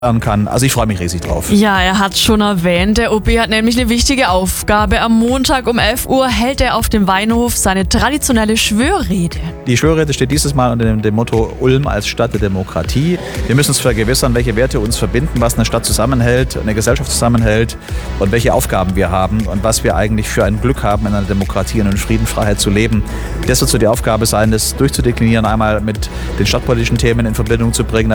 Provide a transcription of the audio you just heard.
kann. Also ich freue mich riesig drauf. Ja, er hat schon erwähnt, der OB hat nämlich eine wichtige Aufgabe. Am Montag um 11 Uhr hält er auf dem Weinhof seine traditionelle Schwörrede. Die Schwörrede steht dieses Mal unter dem Motto Ulm als Stadt der Demokratie. Wir müssen uns vergewissern, welche Werte uns verbinden, was eine Stadt zusammenhält, eine Gesellschaft zusammenhält und welche Aufgaben wir haben und was wir eigentlich für ein Glück haben, in einer Demokratie und in Frieden, Freiheit zu leben. Das wird so die Aufgabe sein, das durchzudeklinieren, einmal mit den stadtpolitischen Themen in Verbindung zu bringen,